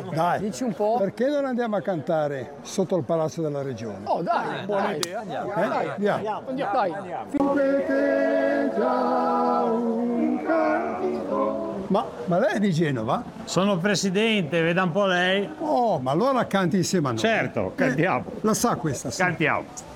Dai, Dici un po'. perché non andiamo a cantare sotto il Palazzo della Regione? Oh, dai, buona idea. Andiamo. Dai. Ma lei è di Genova? Sono presidente, veda un po' lei. Oh, ma allora canti insieme a noi. Certo, cantiamo. La sa questa? Sì. Cantiamo.